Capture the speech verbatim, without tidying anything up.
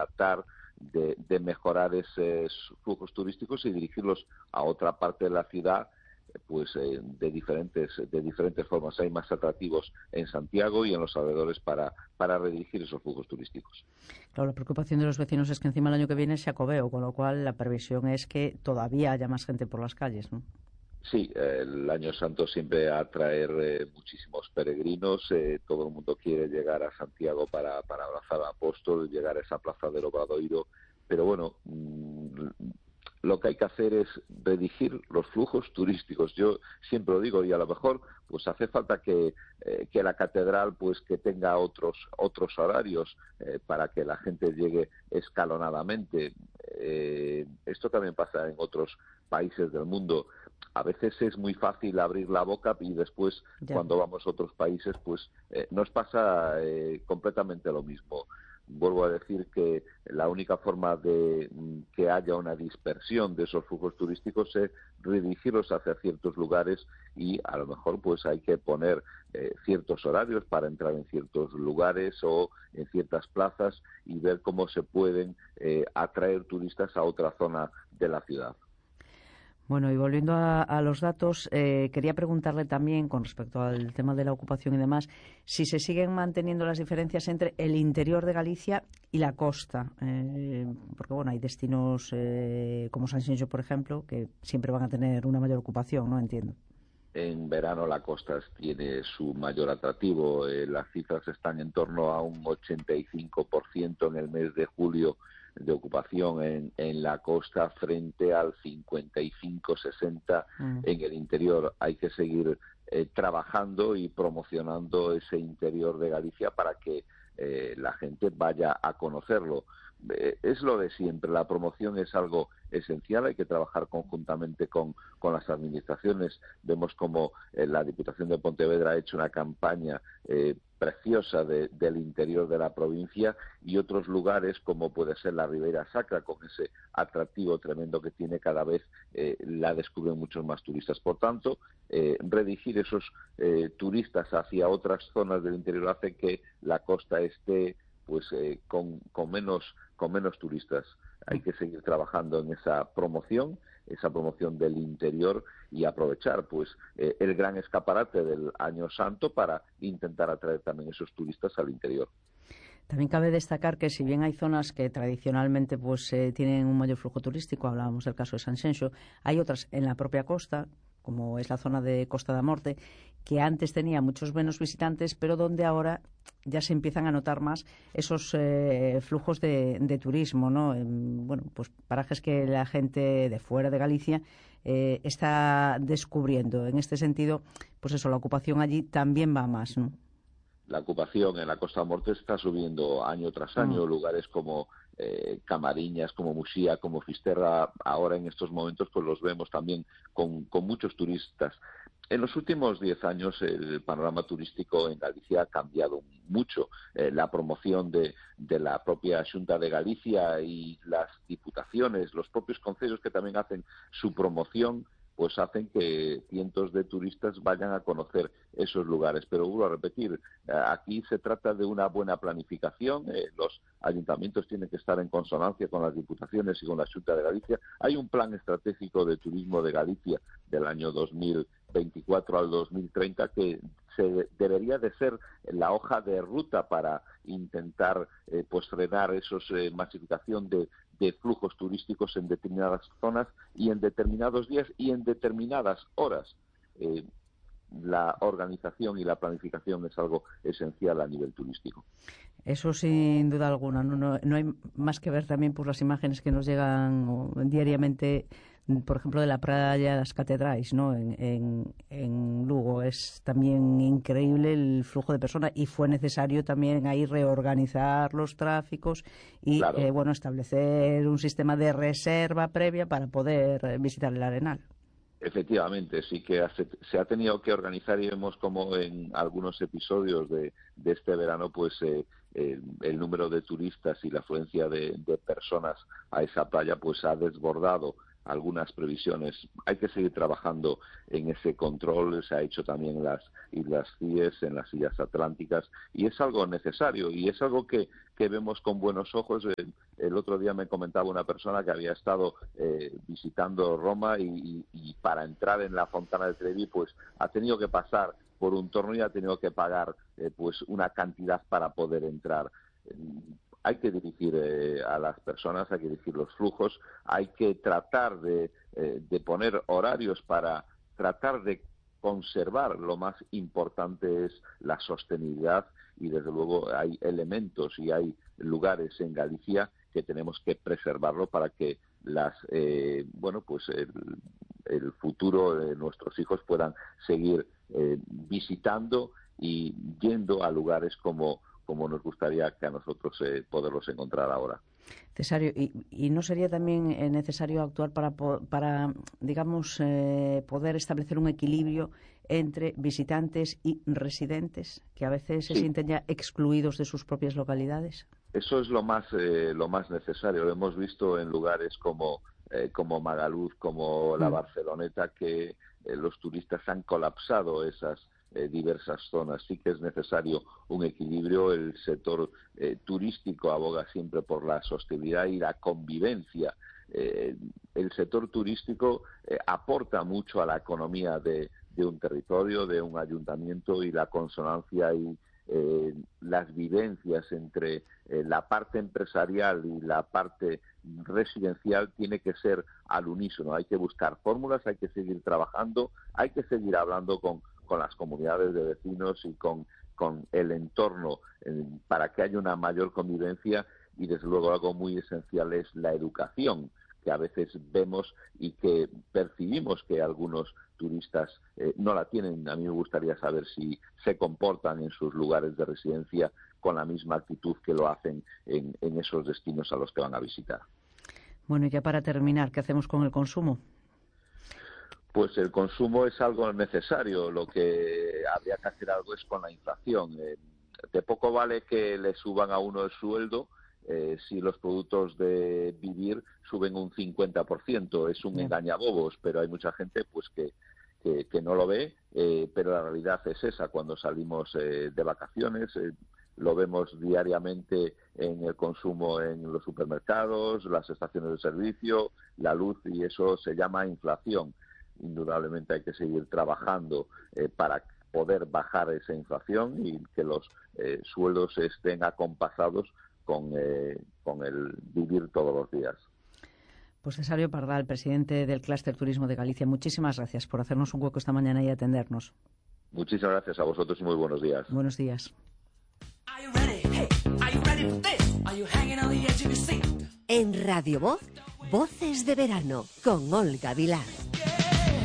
tratar de, de mejorar esos flujos turísticos y dirigirlos a otra parte de la ciudad, pues eh, de diferentes de diferentes formas. Hay más atractivos en Santiago y en los alrededores para, para redirigir esos flujos turísticos. Claro, la preocupación de los vecinos es que encima el año que viene es Xacobeo, con lo cual la previsión es que todavía haya más gente por las calles, ¿no? Sí, eh, el Año Santo siempre atrae eh, muchísimos peregrinos. Eh, todo el mundo quiere llegar a Santiago para, para abrazar al apóstol, llegar a esa plaza del Obradoiro. Pero bueno, mmm, lo que hay que hacer es redirigir los flujos turísticos. Yo siempre lo digo, y a lo mejor pues hace falta que, eh, que la catedral pues que tenga otros otros horarios eh, para que la gente llegue escalonadamente. Eh, esto también pasa en otros países del mundo. A veces es muy fácil abrir la boca y después ya, cuando vamos a otros países pues eh, nos pasa eh, completamente lo mismo. Vuelvo a decir que la única forma de que haya una dispersión de esos flujos turísticos es redirigirlos hacia ciertos lugares y a lo mejor pues hay que poner eh, ciertos horarios para entrar en ciertos lugares o en ciertas plazas y ver cómo se pueden eh, atraer turistas a otra zona de la ciudad. Bueno, y volviendo a, a los datos, eh, quería preguntarle también, con respecto al tema de la ocupación y demás, si se siguen manteniendo las diferencias entre el interior de Galicia y la costa. Eh, porque, bueno, hay destinos eh, como Sanxenxo, por ejemplo, que siempre van a tener una mayor ocupación, ¿no? Entiendo. En verano la costa tiene su mayor atractivo. Eh, las cifras están en torno a un ochenta y cinco por ciento en el mes de julio de ocupación en, en la costa frente al cincuenta y cinco sesenta mm. en el interior. Hay que seguir eh, trabajando y promocionando ese interior de Galicia para que eh, la gente vaya a conocerlo. Eh, es lo de siempre, la promoción es algo esencial, hay que trabajar conjuntamente con, con las administraciones. Vemos como eh, la Diputación de Pontevedra ha hecho una campaña eh, preciosa de, del interior de la provincia y otros lugares como puede ser la Ribeira Sacra, con ese atractivo tremendo que tiene, cada vez eh, la descubren muchos más turistas. Por tanto, eh, redirigir esos eh, turistas hacia otras zonas del interior hace que la costa esté pues eh, con, con menos con menos turistas. Hay que seguir trabajando en esa promoción, esa promoción del interior y aprovechar pues eh, el gran escaparate del Año Santo para intentar atraer también esos turistas al interior. También cabe destacar que si bien hay zonas que tradicionalmente pues eh, tienen un mayor flujo turístico, hablábamos del caso de Sanxenxo, hay otras en la propia costa, como es la zona de Costa da Morte, que antes tenía muchos menos visitantes, pero donde ahora ya se empiezan a notar más esos eh, flujos de, de turismo, ¿no? En, bueno, pues parajes que la gente de fuera de Galicia eh, está descubriendo. En este sentido, pues eso, la ocupación allí también va más, ¿no? La ocupación en la Costa da Morte está subiendo año tras año. Mm. Lugares como eh, Camariñas, como Muxía, como Fisterra, ahora en estos momentos pues los vemos también con, con muchos turistas. En los últimos diez años el panorama turístico en Galicia ha cambiado mucho. Eh, la promoción de, de la propia Xunta de Galicia y las diputaciones, los propios concellos que también hacen su promoción, pues hacen que cientos de turistas vayan a conocer esos lugares. Pero vuelvo a repetir, aquí se trata de una buena planificación. Eh, los ayuntamientos tienen que estar en consonancia con las diputaciones y con la Xunta de Galicia. Hay un plan estratégico de turismo de Galicia del año dos mil veinticuatro al dos mil treinta que se debería de ser la hoja de ruta para intentar eh, pues frenar esa eh, masificación de de flujos turísticos en determinadas zonas y en determinados días y en determinadas horas. Eh, la organización y la planificación es algo esencial a nivel turístico. Eso sin duda alguna. No, no, no hay más que ver también por las imágenes que nos llegan diariamente, por ejemplo, de la playa de las Catedrais, ¿no? En, en, en Lugo es también increíble el flujo de personas y fue necesario también ahí reorganizar los tráficos y claro. eh, bueno, establecer un sistema de reserva previa para poder visitar el Arenal. Efectivamente, sí que se ha tenido que organizar y vemos como en algunos episodios de, de este verano pues eh, el, el número de turistas y la afluencia de, de personas a esa playa pues ha desbordado algunas previsiones. Hay que seguir trabajando en ese control. Se ha hecho también en las Islas Cíes, en las Islas Atlánticas, y es algo necesario y es algo que, que vemos con buenos ojos. El, el otro día me comentaba una persona que había estado eh, visitando Roma y, y, y para entrar en la Fontana de Trevi pues ha tenido que pasar por un torno y ha tenido que pagar eh, pues una cantidad para poder entrar. Hay que dirigir eh, a las personas, hay que dirigir los flujos, hay que tratar de, eh, de poner horarios para tratar de conservar. Lo más importante es la sostenibilidad y desde luego hay elementos y hay lugares en Galicia que tenemos que preservarlo para que las eh, bueno pues el, el futuro de nuestros hijos puedan seguir eh, visitando y yendo a lugares como como nos gustaría que a nosotros eh, poderlos encontrar ahora. Cesario, ¿y, y no sería también eh, necesario actuar para, para digamos, eh, poder establecer un equilibrio entre visitantes y residentes, que a veces se sí. sienten ya excluidos de sus propias localidades? Eso es lo más eh, lo más necesario. Lo hemos visto en lugares como eh, como Magaluz, como la mm. Barceloneta, que eh, los turistas han colapsado esas Eh, diversas zonas. Sí que es necesario un equilibrio. El sector eh, turístico aboga siempre por la sostenibilidad y la convivencia. Eh, el sector turístico eh, aporta mucho a la economía de, de un territorio, de un ayuntamiento, y la consonancia y eh, las vivencias entre eh, la parte empresarial y la parte residencial tiene que ser al unísono. Hay que buscar fórmulas, hay que seguir trabajando, hay que seguir hablando con con las comunidades de vecinos y con, con el entorno eh, para que haya una mayor convivencia, y desde luego algo muy esencial es la educación, que a veces vemos y que percibimos que algunos turistas eh, no la tienen. A mí me gustaría saber si se comportan en sus lugares de residencia con la misma actitud que lo hacen en, en esos destinos a los que van a visitar. Bueno, y ya para terminar, ¿qué hacemos con el consumo? Pues el consumo es algo necesario. Lo que habría que hacer algo es con la inflación. Eh, de poco vale que le suban a uno el sueldo eh, si los productos de vivir suben un cincuenta por ciento. Es un Bien. engañabobos, pero hay mucha gente pues que, que, que no lo ve, eh, pero la realidad es esa. Cuando salimos eh, de vacaciones, eh, lo vemos diariamente en el consumo en los supermercados, las estaciones de servicio, la luz, y eso se llama inflación. Indudablemente hay que seguir trabajando eh, para poder bajar esa inflación y que los eh, sueldos estén acompasados con, eh, con el vivir todos los días. Pues Cesario Pardal, presidente del Clúster Turismo de Galicia, muchísimas gracias por hacernos un hueco esta mañana y atendernos. Muchísimas gracias a vosotros y muy buenos días. Buenos días. En Radio Voz, Voces de Verano, con Olga Vilar.